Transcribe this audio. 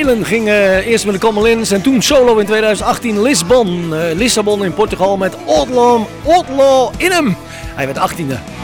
Dylan ging eerst met de Common en toen solo in 2018 Lissabon in Portugal met Outlaw in hem. Hij werd 18e.